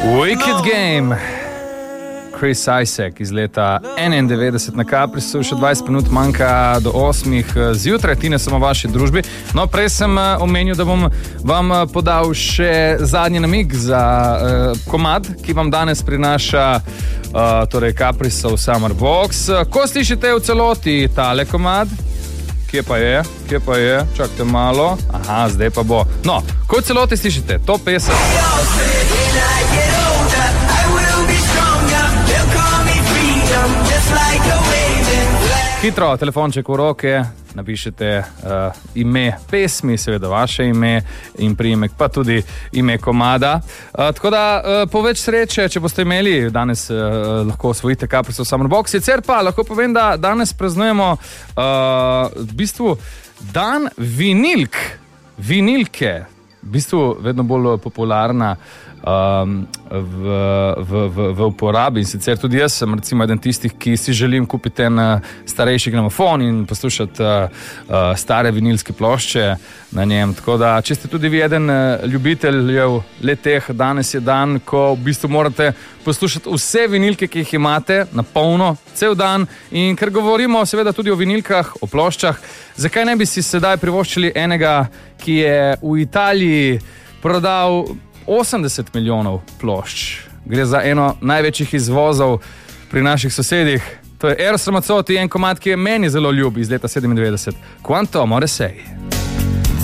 Wicked Game, Chris Isaak iz leta 91 na Caprisu, še 20 minut manjka do 8 zjutraj, Tine sem v vaši družbi. No, prej sem omenil, da bom vam podal še zadnji namig za komad, ki vam danes prinaša torej Caprisov Summer Box. Ko slišite v celoti tale komad, kje pa je, čakajte malo, aha, zdaj pa bo. No, ko v celoti slišite to pesem, hitro, telefonček v roke, napišete ime pesmi, seveda vaše ime in priimek, pa tudi ime komada. Tako da po več sreče, če boste imeli, danes lahko osvojite Caprisov Summer Box. Sicer pa lahko povem, da danes praznujemo v bistvu dan vinilke, v bistvu vedno bolj popularna v uporabi. In sicer tudi jaz sem recimo eden tistih, ki si želim kupiti en starejši gramofon in poslušati stare vinilske plošče na njem. Tako da, če ste tudi vi eden ljubiteljev le-teh, danes je dan, ko v bistvu morate poslušati vse vinilke, ki jih imate na polno, cel dan. In ker govorimo seveda tudi o vinilkah, o ploščah, zakaj ne bi si sedaj privoščili enega, ki je v Italiji prodal 80 milijonov plošč. Gre za eno največjih izvozov pri naših sosedih. To je Eros Ramazzotti, en komad, ki je meni zelo ljub iz leta 97. Quanto amore sei.